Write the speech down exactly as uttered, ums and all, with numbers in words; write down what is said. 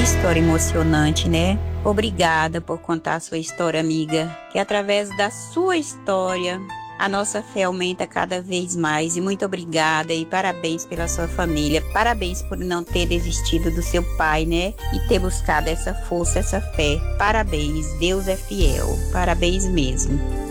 história emocionante, né? Obrigada por contar a sua história, amiga. Que através da sua história, a nossa fé aumenta cada vez mais. E muito obrigada e parabéns pela sua família. Parabéns por não ter desistido do seu pai, né? E ter buscado essa força, essa fé. Parabéns, Deus é fiel. Parabéns mesmo.